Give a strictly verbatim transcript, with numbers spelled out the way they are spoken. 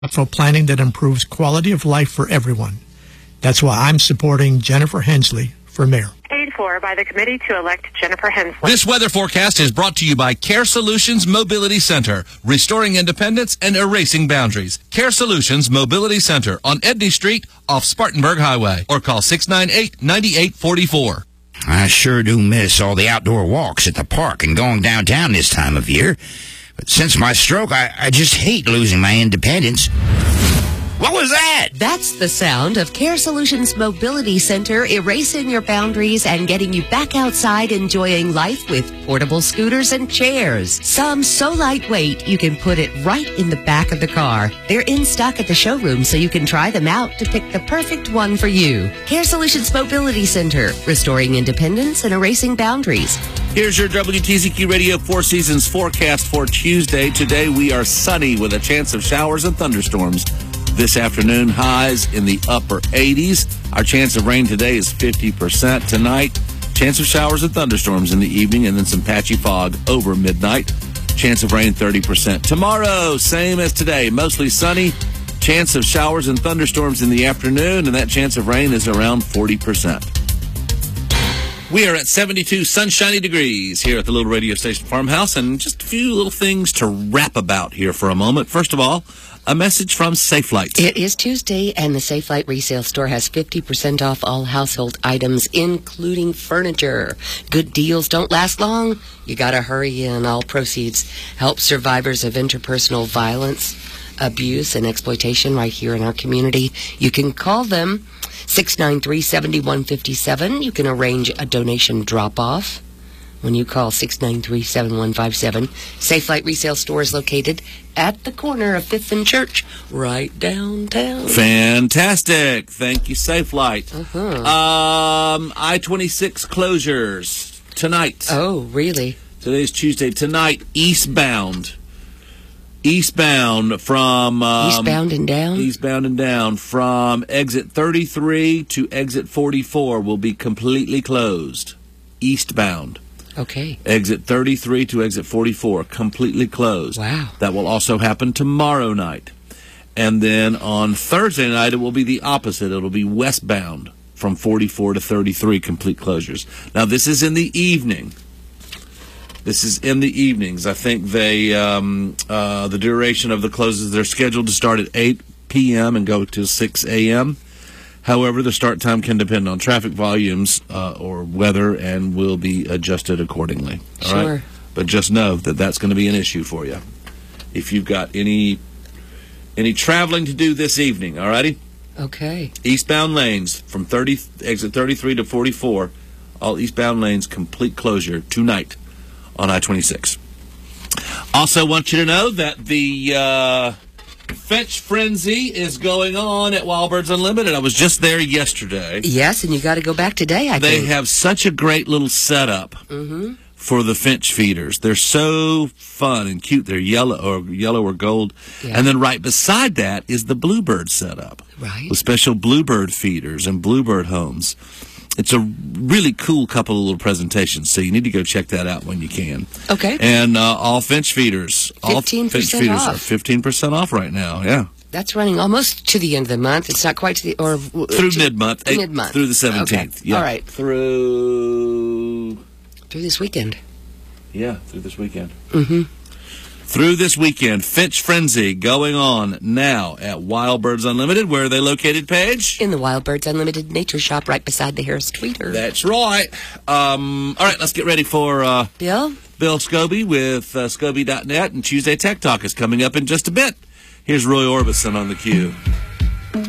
thoughtful planning that improves quality of life for everyone. That's why I'm supporting Jennifer Hensley for mayor. Paid for by the committee to elect Jennifer Hensley. This weather forecast is brought to you by Care Solutions Mobility Center, restoring independence and erasing boundaries. Care Solutions Mobility Center on Edney Street off Spartanburg Highway, or call six nine eight, nine eight four four. I sure do miss all the outdoor walks at the park and going downtown this time of year. But since my stroke, I, I just hate losing my independence. What was that? That's the sound of Care Solutions Mobility Center erasing your boundaries and getting you back outside enjoying life with portable scooters and chairs. Some so lightweight you can put it right in the back of the car. They're in stock at the showroom so you can try them out to pick the perfect one for you. Care Solutions Mobility Center, restoring independence and erasing boundaries. Here's your W T Z Q Radio Four Seasons forecast for Tuesday. Today we are sunny with a chance of showers and thunderstorms. This afternoon, highs in the upper eighties. Our chance of rain today is fifty percent. Tonight, chance of showers and thunderstorms in the evening, and then some patchy fog over midnight. Chance of rain thirty percent. Tomorrow, same as today, mostly sunny. Chance of showers and thunderstorms in the afternoon, and that chance of rain is around forty percent. We are at seventy-two sunshiny degrees here at the Little Radio Station Farmhouse, and just a few little things to rap about here for a moment. First of all, a message from Safelite. It is Tuesday, and the Safelite resale store has fifty percent off all household items, including furniture. Good deals don't last long. You gotta hurry in. All proceeds help survivors of interpersonal violence, abuse, and exploitation right here in our community. You can call them six nine three, seven one five seven. You can arrange a donation drop-off when you call six nine three, seven one five seven. Safelite Resale Store is located at the corner of Fifth and Church, right downtown. Fantastic. Thank you, Safelite. Uh-huh. Um, I twenty-six closures tonight. Oh, really? Today's Tuesday. Tonight, eastbound. Eastbound from... Um, eastbound and down? Eastbound and down from exit thirty-three to exit forty-four will be completely closed. Eastbound. Okay. Exit thirty-three to exit forty-four, completely closed. Wow. That will also happen tomorrow night. And then on Thursday night, it will be the opposite. It'll be westbound from forty-four to thirty-three, complete closures. Now, this is in the evening. This is in the evenings. I think they, um, uh, the duration of the closes, they're scheduled to start at eight p.m. and go to six a.m. However, the start time can depend on traffic volumes uh, or weather and will be adjusted accordingly. All sure. right? But just know that that's going to be an issue for you. If you've got any any traveling to do this evening, all righty? Okay. Eastbound lanes from thirty exit thirty-three to forty-four, all eastbound lanes, complete closure tonight on I twenty-six. Also want you to know that the... Uh, Fetch Frenzy is going on at Wild Birds Unlimited. I was just there yesterday. Yes, and you got to go back today, I they think. They have such a great little setup mm-hmm. for the finch feeders. They're so fun and cute. They're yellow or yellow or gold. Yeah. And then right beside that is the bluebird setup. Right. With special bluebird feeders and bluebird homes. It's a really cool couple of little presentations, so you need to go check that out when you can. Okay. And uh, all finch feeders, all fifteen percent finch feeders off. are fifteen percent off right now. Yeah. That's running almost to the end of the month. It's not quite to the or through mid-month, mid-month through the seventeenth. Okay. Yeah. All right. Through through this weekend. Yeah, through this weekend. Mm-hmm. Through this weekend, Finch Frenzy going on now at Wild Birds Unlimited. Where are they located, Paige? In the Wild Birds Unlimited Nature Shop right beside the Harris Tweeter. That's right. Um, all right, let's get ready for uh, Bill? Bill Scobie with uh, Scobie dot net, and Tuesday Tech Talk is coming up in just a bit. Here's Roy Orbison on the cue.